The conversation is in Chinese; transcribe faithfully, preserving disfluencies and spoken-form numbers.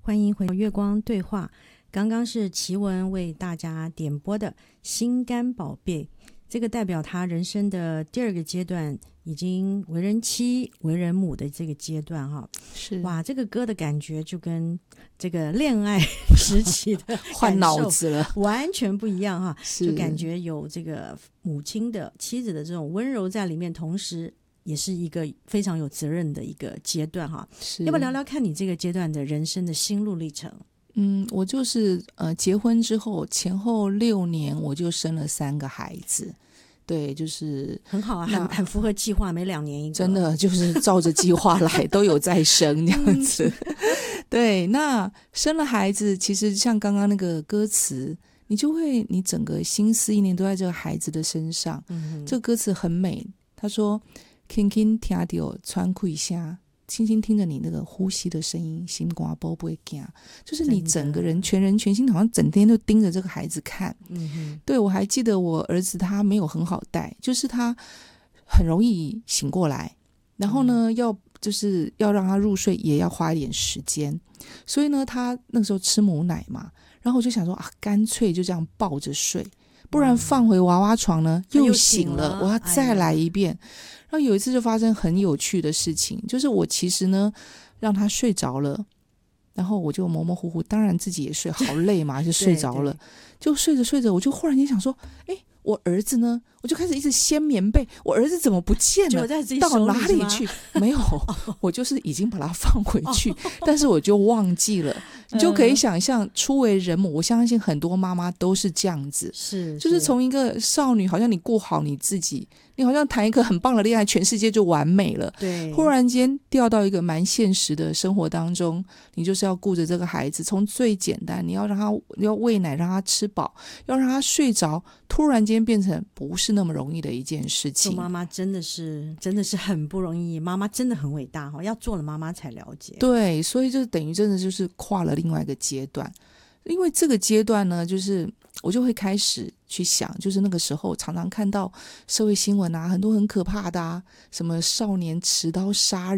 欢迎回到月光对话。刚刚是奇文为大家点播的心肝宝贝，这个代表他人生的第二个阶段，已经为人妻为人母的这个阶段哈。 是哇，这个歌的感觉就跟这个恋爱时期的换脑子了， 完全不一样哈。 是就感觉有这个母亲的妻子的这种温柔在里面，同时也是一个非常有责任的一个阶段哈。 是要不要聊聊看你这个阶段的人生的心路历程？ 嗯，我就是呃，结婚之后前后六年，我就生了三个孩子。对，就是很好啊，很很符合计划，每两年一个， 真的就是照着计划来，都有在生这样子。对，那生了孩子，其实像刚刚那个歌词，你就会你整个心思一年都在这个孩子的身上。嗯，这个歌词很美，他说轻轻听到喘气声，轻轻听着你那个呼吸的声音，心肝宝不会惊，就是你整个人全人全心好像整天都盯着这个孩子看。嗯哼，对，我还记得我儿子他没有很好带，就是他很容易醒过来，然后呢、嗯、要就是要让他入睡也要花一点时间，所以呢他那个时候吃母奶嘛，然后我就想说啊，干脆就这样抱着睡，不然放回娃娃床呢、嗯、又醒了，醒了我要再来一遍、哎、然后有一次就发生很有趣的事情，就是我其实呢让他睡着了，然后我就模模糊糊，当然自己也睡好累嘛就睡着了，就睡着睡着我就忽然间想说，诶，我儿子呢？我就开始一直掀棉被，我儿子怎么不见了？到哪里去？没有，我就是已经把它放回去，但是我就忘记了。你就可以想象，初为人母，我相信很多妈妈都是这样子， 是， 就是从一个少女，好像你顾好你自己，你好像谈一个很棒的恋爱，全世界就完美了。 对， 忽然间掉到一个蛮现实的生活当中，你就是要顾着这个孩子，从最简单，你要让他你要喂奶，让他吃饱，要让他睡着，突然间变成不是那么容易的一件事情。 做妈妈真的是真的是很不容易，妈妈真的很伟大，要做了妈妈才了解。 对，所以就等于真的就是跨了另外一个阶段。因为这个阶段呢，就是我就会开始去想，就是那个时候常常看到社会新闻啊，很多很可怕的啊，什么少年持刀杀人